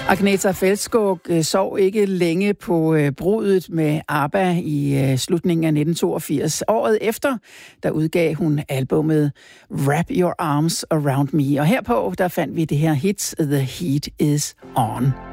Agnetha Fältskog sov ikke længe på bruddet med ABBA i slutningen af 1982. Året efter, der udgav hun albummet Wrap Your Arms Around Me. Og herpå, der fandt vi det her hit, The Heat Is On.